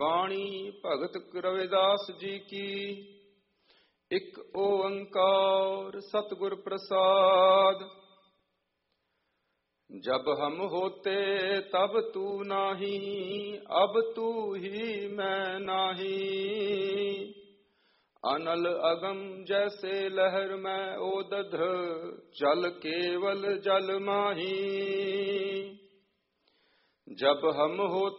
बाणी भगत रविदास जी की। एक ओंकार सतगुर प्रसाद। जब हम होते तब तू नाही, अब तू ही मैं नाही। अनल अगम जैसे लहर में ओदध, जल केवल जल माही। जब हम होते